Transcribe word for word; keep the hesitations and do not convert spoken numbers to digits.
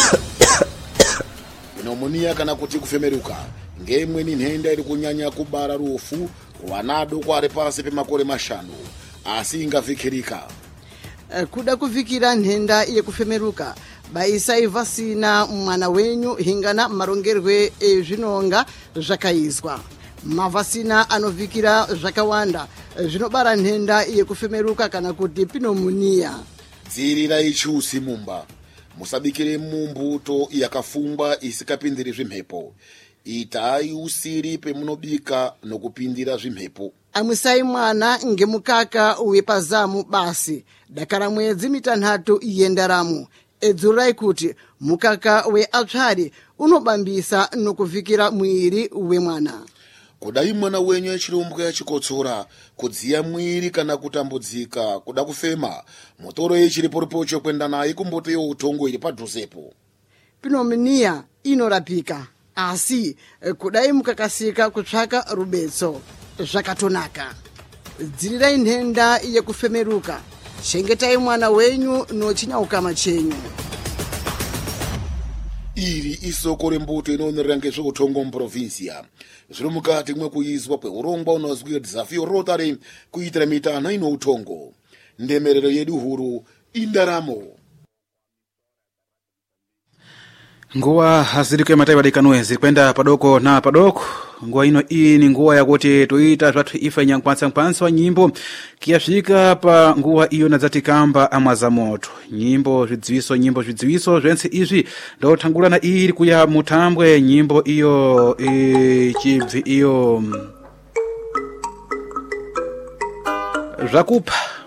pneumonia kana kuti kufemeruka ngemweni nhenda iri kunyanya kubara rufu kuwana adoko ari pasi pemakore mashanu asi ingavhikirika. Kuda kuvikira nhenda yekufemeruka baisai vasina mwana wenyu hingana marongerwe ezvinonga zvakaizwa. Mavasina anovikira zvakawanda zvinobara nhenda yekufemeruka kana kuti pneumonia. Dzirirai chusi mumba. Musabikire mumbuto yakafumba isikapindiri zvimhepo. Itai usiri pemunobika nokupindira zvimhepo. Amwisai mwana ngemukaka wepazamu basi. Dakara mwedzi mitanhatu yendaramo. Edzurai kuti mukaka weapsari unobambisa nokuvikira mwiri wemwana. Kudai mwana wenyu achirumbwa achikotsora, kudziya mwiri kana kutambudzika, kuda kufema, mutoro chiriporipocho kwenda naye kumbuto yeutongo iri padhuzepo. Pneumonia inorapika, asi kudai mukakasika kutsvaka rubetso zvakatonaka. Dzirirai nhenda yekufemeruka. Chengetai mwana wenyu nochinyauka chenyu. Iri isoko rembuto inoonera ngezveutongo muprovinsia. Zviri mukati mwekuizwa kweurongwa unozwi Desafio Rotary kuitira mitana ino utongo. Ndemerero yedu huru indaramo. Nguwa haziriko mataifa dikanwe zirikwenda padoko na padoko. Nguwa ino iyi ni nguwa yakuti tuita zvathu ifa nyankwansa nkwansa wa nyimbo kiyafika pa nguwa iyo nadzatikamba amwaza moto. Nyimbo zvidziwiso nyimbo zvidziwiso zvense izvi ndotangula na iri kuya mutambwe nyimbo iyo e, chibvi iyo zvakupa